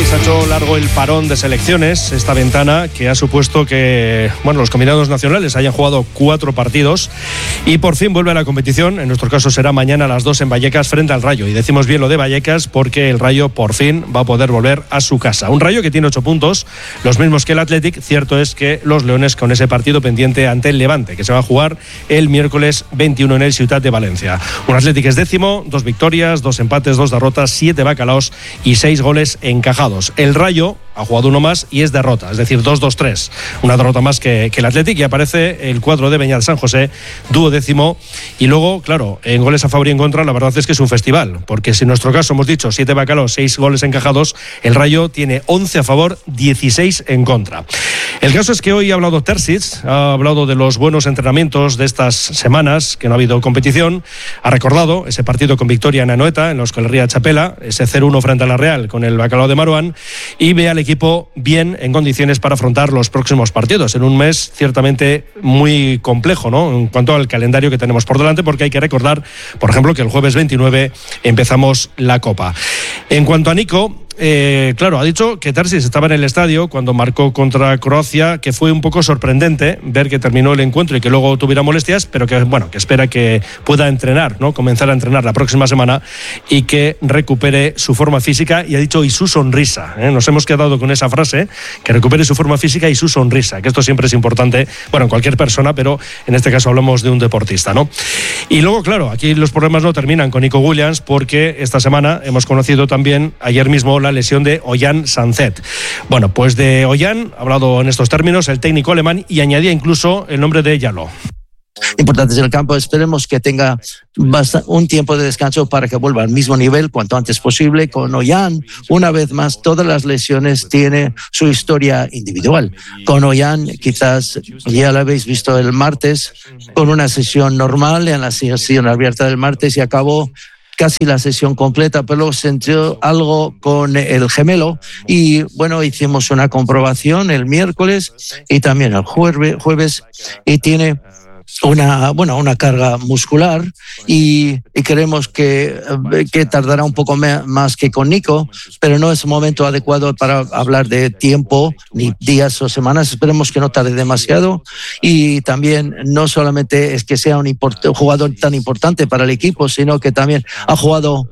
se ha hecho largo el parón de selecciones, esta ventana que ha supuesto que los combinados nacionales hayan jugado 4 partidos y por fin vuelve a la competición. En nuestro caso será mañana a las 2 en Vallecas frente al Rayo. Y decimos bien lo de Vallecas porque el Rayo por fin va a poder volver a su casa. Un Rayo que tiene 8 puntos, los mismos que el Athletic. Cierto es que los leones con ese partido pendiente ante el Levante, que se va a jugar el miércoles 21 en el Ciutat de Valencia. Un Athletic es 10º, 2 victorias, 2 empates, 2 derrotas, 7 bacalaos y 6 goles encajados. El Rayo ha jugado uno más y es derrota, es decir, 2-2-3. Una derrota más que el Athletic, y aparece el cuadro de Beñat San José, 12º. Y luego, claro, en goles a favor y en contra, la verdad es que es un festival, porque si en nuestro caso hemos dicho 7 bacalaos, 6 goles encajados, el Rayo tiene 11 a favor, 16 en contra. El caso es que hoy ha hablado Terzic, ha hablado de los buenos entrenamientos de estas semanas, que no ha habido competición, ha recordado ese partido con victoria en Anoeta, en la Euskal Herria Txapela, ese 0-1 frente a la Real con el bacalao de Marouane, y ve al equipo bien en condiciones para afrontar los próximos partidos, en un mes ciertamente muy complejo, ¿no?, en cuanto al calendario que tenemos por delante, porque hay que recordar, por ejemplo, que el jueves 29 empezamos la Copa. En cuanto a Nico, claro, ha dicho que Terzic estaba en el estadio cuando marcó contra Croacia, que fue un poco sorprendente ver que terminó el encuentro y que luego tuviera molestias, pero que espera que pueda entrenar, ¿no?, comenzar a entrenar la próxima semana y que recupere su forma física, y ha dicho y su sonrisa, nos hemos quedado con esa frase, que recupere su forma física y su sonrisa, que esto siempre es importante, en cualquier persona, pero en este caso hablamos de un deportista, ¿no? Y luego, claro, aquí los problemas no terminan con Nico Williams, porque esta semana hemos conocido también, ayer mismo, la lesión de Ollán Sanzet. Pues de Ollán ha hablado en estos términos el técnico alemán y añadía incluso el nombre de Jaló. Importantes en el campo, esperemos que tenga un tiempo de descanso para que vuelva al mismo nivel cuanto antes posible. Con Ollán, una vez más, todas las lesiones tienen su historia individual. Con Ollán, quizás ya lo habéis visto el martes, con una sesión normal en la sesión abierta del martes, y acabó casi la sesión completa, pero luego sintió algo con el gemelo y hicimos una comprobación el miércoles y también el jueves, y tiene una carga muscular y creemos que tardará un poco más que con Nico, pero no es un momento adecuado para hablar de tiempo, ni días o semanas. Esperemos que no tarde demasiado, y también no solamente es que sea un jugador tan importante para el equipo, sino que también ha jugado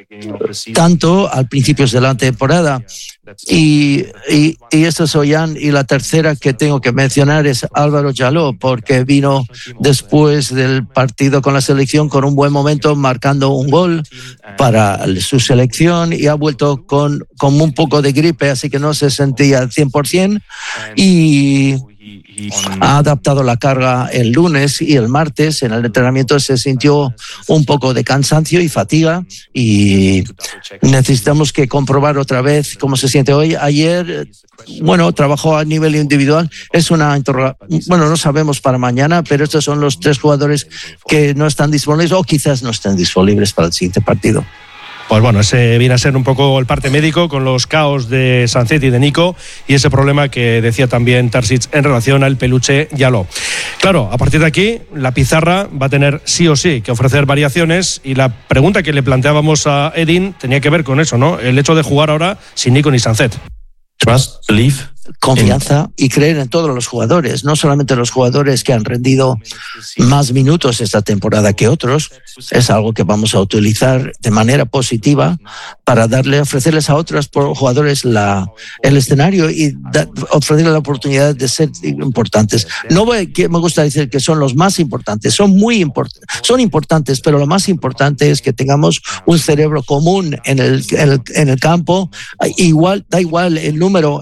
tanto al principio de la temporada. Y esto es Ollán, y la tercera que tengo que mencionar es Álvaro Jaló, porque vino después del partido con la selección con un buen momento, marcando un gol para su selección, y ha vuelto con un poco de gripe, así que no se sentía al 100%, y ha adaptado la carga el lunes y el martes. En el entrenamiento se sintió un poco de cansancio y fatiga, y necesitamos que comprobar otra vez cómo se siente hoy. Ayer, trabajó a nivel individual. Es una no sabemos para mañana, pero estos son los 3 jugadores que no están disponibles o quizás no estén disponibles para el siguiente partido. Ese viene a ser un poco el parte médico, con los caos de Sanzet y de Nico, y ese problema que decía también Terzic en relación al peluche Jaló. Claro, a partir de aquí, la pizarra va a tener sí o sí que ofrecer variaciones, y la pregunta que le planteábamos a Edin tenía que ver con eso, ¿no? El hecho de jugar ahora sin Nico ni Sanzet. Trust, believe. Confianza y creer en todos los jugadores, no solamente los jugadores que han rendido más minutos esta temporada que otros. Es algo que vamos a utilizar de manera positiva para ofrecerles a otros jugadores el escenario y ofrecerles la oportunidad de ser importantes. No me gusta decir que son los más importantes, son importantes, pero lo más importante es que tengamos un cerebro común en el campo. Da igual el número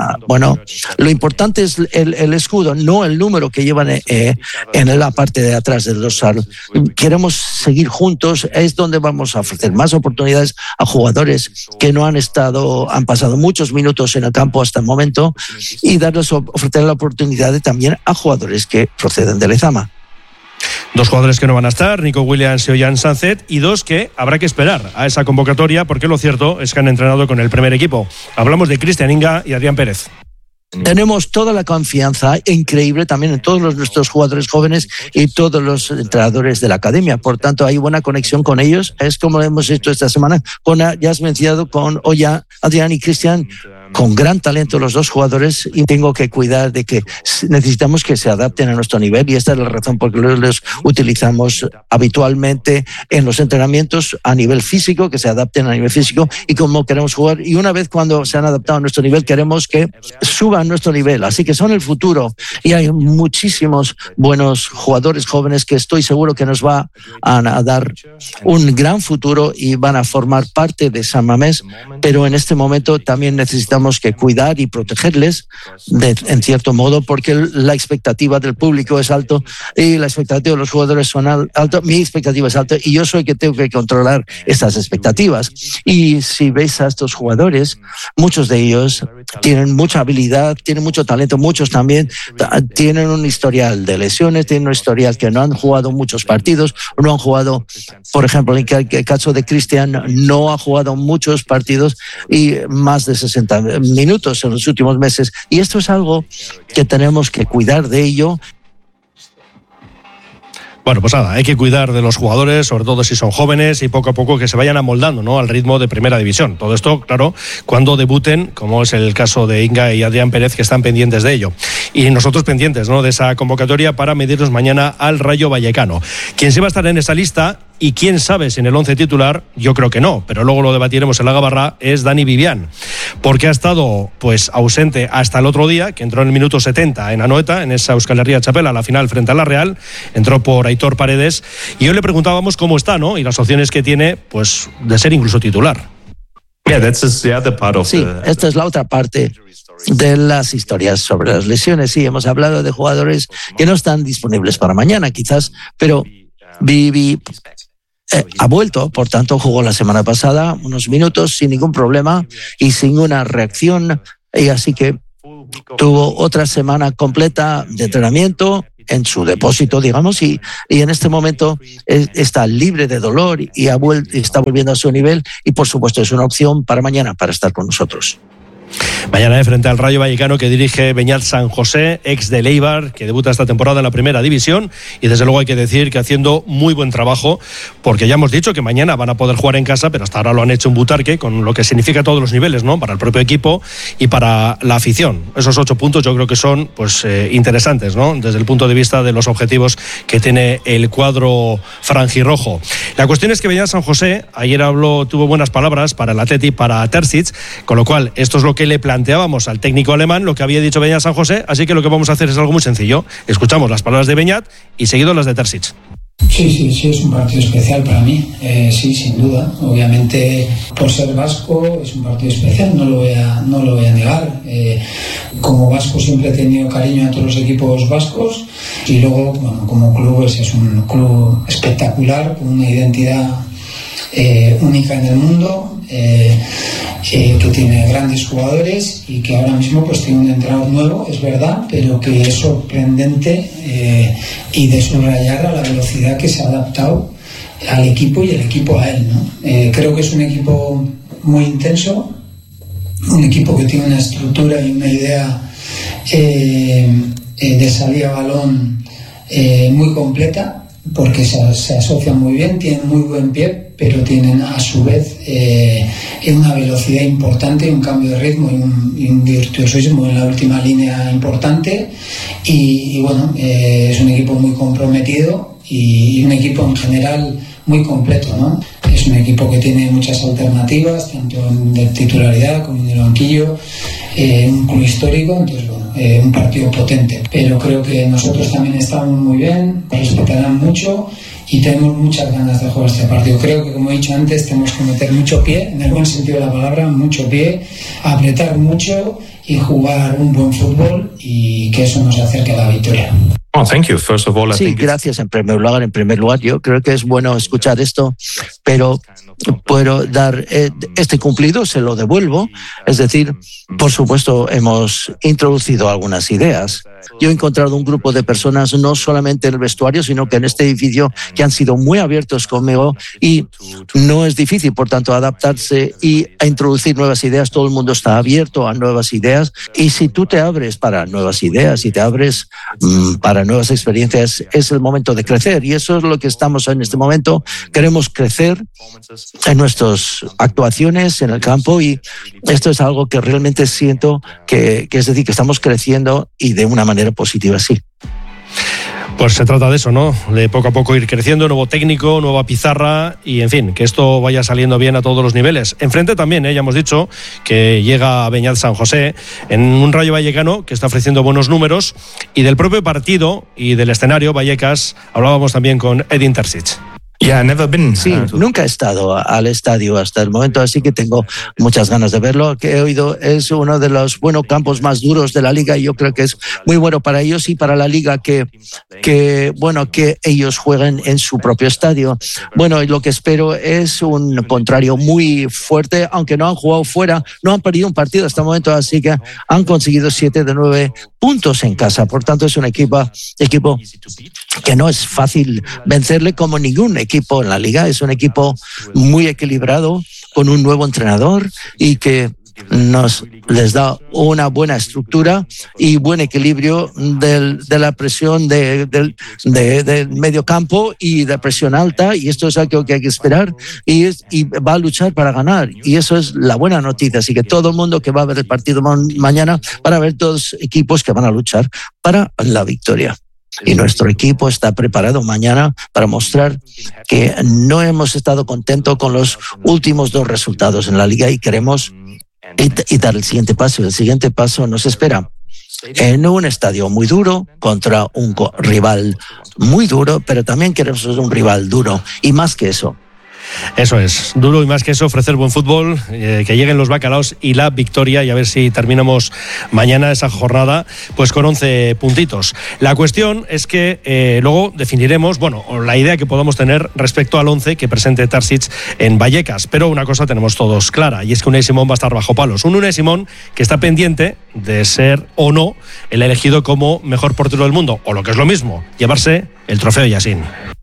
lo importante es el escudo, no el número que llevan en la parte de atrás del dorsal. Queremos seguir juntos, es donde vamos a ofrecer más oportunidades a jugadores que no han pasado muchos minutos en el campo hasta el momento, y ofrecer la oportunidad también a jugadores que proceden de Lezama. 2 jugadores que no van a estar, Nico Williams y Ollán Sanzet, y 2 que habrá que esperar a esa convocatoria, porque lo cierto es que han entrenado con el primer equipo. Hablamos de Cristian Inga y Adrián Pérez. Tenemos toda la confianza increíble también en todos nuestros jugadores jóvenes y todos los entrenadores de la academia. Por tanto, hay buena conexión con ellos. Es como lo hemos hecho esta semana. Ya has mencionado con Oya, Adrián y Cristian, con gran talento los dos jugadores, y tengo que cuidar de que necesitamos que se adapten a nuestro nivel, y esta es la razón por la que los utilizamos habitualmente en los entrenamientos a nivel físico, que se adapten a nivel físico y cómo queremos jugar, y una vez cuando se han adaptado a nuestro nivel queremos que suban nuestro nivel, así que son el futuro y hay muchísimos buenos jugadores jóvenes que estoy seguro que nos va a dar un gran futuro y van a formar parte de San Mamés, pero en este momento también necesitamos que cuidar y protegerles en cierto modo, porque la expectativa del público es alto y la expectativa de los jugadores son alto. Mi expectativa es alta y yo soy el que tengo que controlar estas expectativas. Y si ves a estos jugadores, muchos de ellos tienen mucha habilidad, tienen mucho talento, muchos también tienen un historial de lesiones, tienen un historial que no han jugado muchos partidos, no han jugado, por ejemplo, en el caso de Cristian, no ha jugado muchos partidos y más de 60 minutos en los últimos meses, y esto es algo que tenemos que cuidar de ello. Bueno, pues nada, hay que cuidar de los jugadores, sobre todo si son jóvenes, y poco a poco que se vayan amoldando, ¿no?, al ritmo de primera división. Todo esto, claro, cuando debuten, como es el caso de Inga y Adrián Pérez, que están pendientes de ello. Y nosotros pendientes, ¿no?, de esa convocatoria para medirnos mañana al Rayo Vallecano. Quien sí va a estar en esa lista, y quién sabe si en el 11 titular, yo creo que no, pero luego lo debatiremos en la Gabarra, es Dani Vivian, porque ha estado pues ausente hasta el otro día, que entró en el minuto 70 en Anoeta, en esa Euskal Herria Txapela, la final frente a la Real, entró por Aitor Paredes, y hoy le preguntábamos cómo está, ¿no?, y las opciones que tiene, pues, de ser incluso titular. Sí, esta es la otra parte de las historias sobre las lesiones. Sí, hemos hablado de jugadores que no están disponibles para mañana, quizás, pero Vivi ha vuelto, por tanto jugó la semana pasada unos minutos sin ningún problema y sin una reacción, y así que tuvo otra semana completa de entrenamiento en su depósito, digamos, y en este momento está libre de dolor y está volviendo a su nivel, y por supuesto es una opción para mañana para estar con nosotros. Mañana frente al Rayo Vallecano, que dirige Beñat San José, ex de Eibar, que debuta esta temporada en la primera división, y desde luego hay que decir que haciendo muy buen trabajo, porque ya hemos dicho que mañana van a poder jugar en casa, pero hasta ahora lo han hecho en Butarque, con lo que significa a todos los niveles, ¿no?, para el propio equipo y para la afición. Esos 8 puntos yo creo que son pues interesantes, ¿no?, desde el punto de vista de los objetivos que tiene el cuadro franjirrojo. La cuestión es que Beñat San José ayer tuvo buenas palabras para el Atleti, para Terzic, con lo cual esto es lo que le planteábamos al técnico alemán, lo que había dicho Beñat San José, así que lo que vamos a hacer es algo muy sencillo. Escuchamos las palabras de Beñat y seguido las de Terzic. Sí, es un partido especial para mí, sí, sin duda. Obviamente, por ser vasco, es un partido especial, no lo voy a negar. Como vasco siempre he tenido cariño a todos los equipos vascos, y luego, bueno, como club es un club espectacular, con una identidad única en el mundo, que tiene grandes jugadores y que ahora mismo pues tiene un entrenador nuevo, es verdad, pero que es sorprendente y de subrayar a la velocidad que se ha adaptado al equipo y el equipo a él, ¿no? Creo que es un equipo muy intenso, un equipo que tiene una estructura y una idea de salida a balón muy completa, porque se asocian muy bien, tienen muy buen pie, pero tienen a su vez una velocidad importante, un cambio de ritmo y un virtuosismo en la última línea importante, y bueno, es un equipo muy comprometido y un equipo en general muy completo, ¿no? Es un equipo que tiene muchas alternativas, tanto de titularidad como en el banquillo, un club histórico, entonces bueno, un partido potente, pero creo que nosotros también estamos muy bien, respetarán mucho y tenemos muchas ganas de jugar este partido. Creo que, como he dicho antes, tenemos que meter mucho pie, en el buen sentido de la palabra, mucho pie, apretar mucho y jugar un buen fútbol, y que eso nos acerque a la victoria. Oh, thank you. First of all, sí, gracias en primer lugar. Yo creo que es bueno escuchar esto, pero puedo dar este cumplido, se lo devuelvo. Es decir, por supuesto, hemos introducido algunas ideas. Yo he encontrado un grupo de personas, no solamente en el vestuario, sino que en este edificio, que han sido muy abiertos conmigo, y no es difícil, por tanto, adaptarse y a introducir nuevas ideas. Todo el mundo está abierto a nuevas ideas, y si tú te abres para nuevas ideas y te abres para nuevas experiencias, es el momento de crecer, y eso es lo que estamos en este momento. Queremos crecer en nuestras actuaciones en el campo, y esto es algo que realmente siento que es decir, que estamos creciendo, y de una manera positiva, sí. Pues se trata de eso, ¿no? De poco a poco ir creciendo, nuevo técnico, nueva pizarra y, en fin, que esto vaya saliendo bien a todos los niveles. Enfrente también, ya hemos dicho que llega a Beñat San José en un Rayo Vallecano que está ofreciendo buenos números, y del propio partido y del escenario Vallecas hablábamos también con Edin Terzic. Sí, nunca he estado al estadio hasta el momento, así que tengo muchas ganas de verlo. Que he oído es uno de los buenos campos más duros de la liga, y yo creo que es muy bueno para ellos y para la liga que ellos jueguen en su propio estadio. Bueno, y lo que espero es un contrario muy fuerte, aunque no han jugado fuera, no han perdido un partido hasta el momento, así que han conseguido 7 de 9 puntos en casa. Por tanto, es un equipo que no es fácil vencerle, como ningún equipo en la liga. Es un equipo muy equilibrado, con un nuevo entrenador, y que les da una buena estructura y buen equilibrio de la presión del medio campo y de presión alta, y esto es algo que hay que esperar, y va a luchar para ganar, y eso es la buena noticia. Así que todo el mundo que va a ver el partido mañana van a ver dos equipos que van a luchar para la victoria. Y nuestro equipo está preparado mañana para mostrar que no hemos estado contentos con los últimos 2 resultados en la liga, y queremos y dar el siguiente paso. El siguiente paso nos espera en un estadio muy duro contra un rival muy duro, pero también queremos un rival duro, y más que eso. Eso es, duro y más que eso, ofrecer buen fútbol, que lleguen los bacalaos y la victoria, y a ver si terminamos mañana esa jornada pues con 11 puntitos. La cuestión es que luego definiremos, bueno, la idea que podamos tener respecto al 11 que presente Terzic en Vallecas, pero una cosa tenemos todos clara, y es que Unai Simón va a estar bajo palos. Un Unai Simón que está pendiente de ser o no el elegido como mejor portero del mundo, o lo que es lo mismo, llevarse el trofeo Yasin.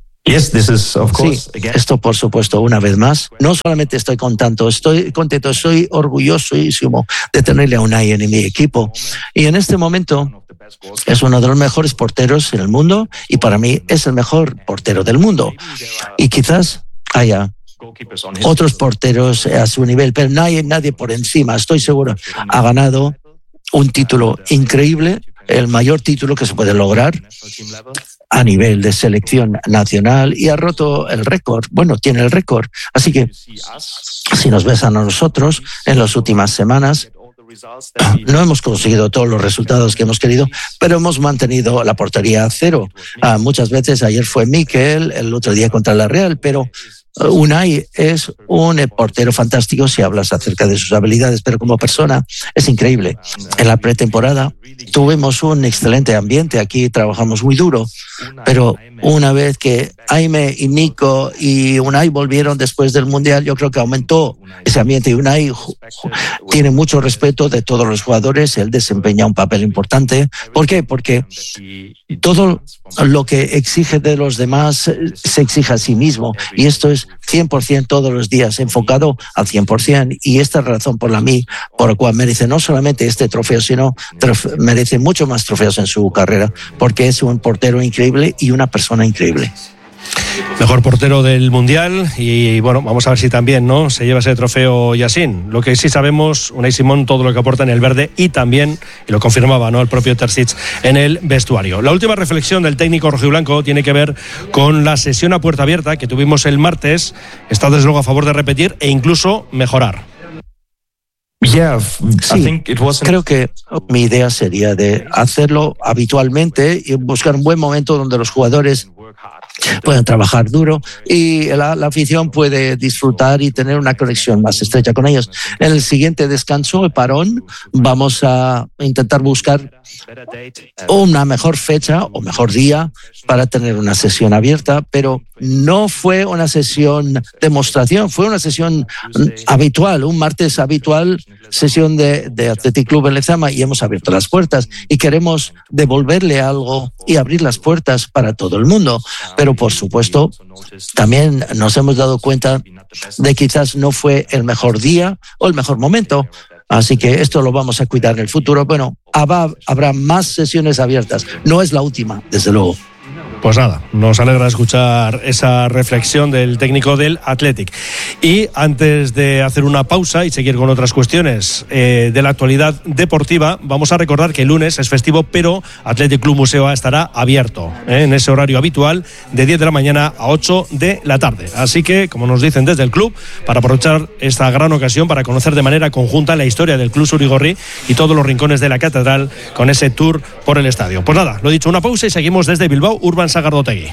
Sí, esto por supuesto, una vez más. No solamente estoy contento, soy orgullosísimo de tenerle a Unai en mi equipo. Y en este momento es uno de los mejores porteros en el mundo, y para mí es el mejor portero del mundo. Y quizás haya otros porteros a su nivel, pero nadie por encima. Estoy seguro, ha ganado un título increíble, el mayor título que se puede lograr a nivel de selección nacional, y ha roto el récord. Bueno, tiene el récord. Así que si nos ves a nosotros en las últimas semanas, no hemos conseguido todos los resultados que hemos querido, pero hemos mantenido la portería a 0. Muchas veces, ayer fue Mikel, el otro día contra la Real, pero Unai es un portero fantástico si hablas acerca de sus habilidades, pero como persona es increíble. En la pretemporada tuvimos un excelente ambiente, aquí trabajamos muy duro, pero una vez que Jaime y Nico y Unai volvieron después del Mundial, yo creo que aumentó ese ambiente, y Unai tiene mucho respeto de todos los jugadores, él desempeña un papel importante. ¿Por qué? Porque todo lo que exige de los demás se exige a sí mismo, y esto es 100% todos los días, enfocado al 100%, y esta es la razón por la cual merece no solamente este trofeo, sino merece mucho más trofeos en su carrera, porque es un portero increíble y una persona increíble. Mejor portero del Mundial, y bueno, vamos a ver si también no se lleva ese trofeo Yasin. Lo que sí sabemos, Unai Simón, todo lo que aporta en el verde, y también, y lo confirmaba, ¿no?, el propio Terzic en el vestuario. La última reflexión del técnico rojiblanco tiene que ver con la sesión a puerta abierta que tuvimos el martes. Está desde luego a favor de repetir e incluso mejorar. Sí, creo que mi idea sería de hacerlo habitualmente y buscar un buen momento donde los jugadores pueden trabajar duro y la afición puede disfrutar y tener una conexión más estrecha con ellos. En el siguiente descanso, el parón, vamos a intentar buscar una mejor fecha o mejor día para tener una sesión abierta, pero no fue una sesión demostración, fue una sesión habitual, un martes habitual, sesión de Athletic Club en Lezama, y hemos abierto las puertas y queremos devolverle algo y abrir las puertas para todo el mundo. Pero por supuesto, también nos hemos dado cuenta de que quizás no fue el mejor día o el mejor momento. Así que esto lo vamos a cuidar en el futuro. Bueno, habrá más sesiones abiertas. No es la última, desde luego. Pues nada, nos alegra escuchar esa reflexión del técnico del Athletic. Y antes de hacer una pausa y seguir con otras cuestiones de la actualidad deportiva, vamos a recordar que el lunes es festivo, pero Athletic Club Museo A estará abierto en ese horario habitual de 10 de la mañana a 8 de la tarde. Así que, como nos dicen desde el club, para aprovechar esta gran ocasión para conocer de manera conjunta la historia del Club Surigorri y todos los rincones de la catedral con ese tour por el estadio. Pues nada, lo dicho, una pausa y seguimos desde Bilbao, Urban Sagardotegui.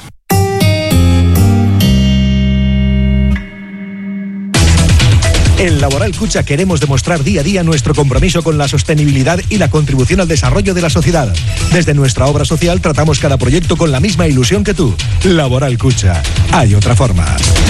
En Laboral Cucha queremos demostrar día a día nuestro compromiso con la sostenibilidad y la contribución al desarrollo de la sociedad. Desde nuestra obra social tratamos cada proyecto con la misma ilusión que tú. Laboral Cucha. Hay otra forma.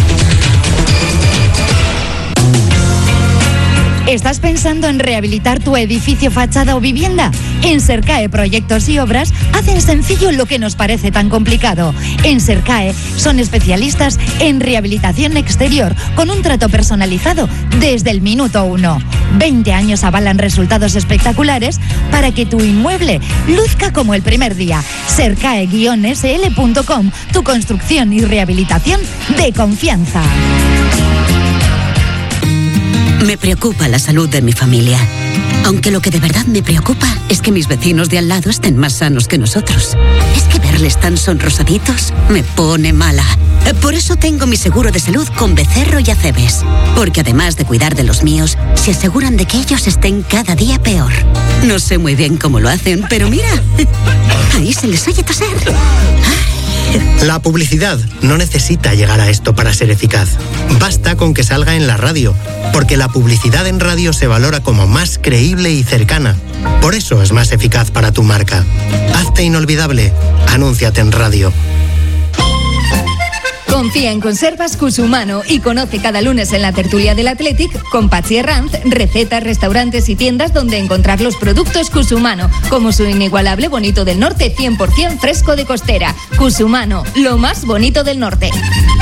¿Estás pensando en rehabilitar tu edificio, fachada o vivienda? En Sercae Proyectos y Obras hacen sencillo lo que nos parece tan complicado. En Sercae son especialistas en rehabilitación exterior con un trato personalizado desde el minuto 1. 20 años avalan resultados espectaculares para que tu inmueble luzca como el primer día. Sercae-sl.com, tu construcción y rehabilitación de confianza. Me preocupa la salud de mi familia. Aunque lo que de verdad me preocupa es que mis vecinos de al lado estén más sanos que nosotros. Es que verles tan sonrosaditos me pone mala. Por eso tengo mi seguro de salud con Becerro y Acebes. Porque además de cuidar de los míos, se aseguran de que ellos estén cada día peor. No sé muy bien cómo lo hacen, pero mira, ahí se les oye toser. La publicidad no necesita llegar a esto para ser eficaz. Basta con que salga en la radio, porque la publicidad en radio se valora como más creíble y cercana. Por eso es más eficaz para tu marca. Hazte inolvidable. Anúnciate en radio. Confía en Conservas Cusumano y conoce cada lunes en la tertulia del Athletic con Patxi Herranz recetas, restaurantes y tiendas donde encontrar los productos Cusumano, como su inigualable bonito del norte 100% fresco de costera. Cusumano, lo más bonito del norte.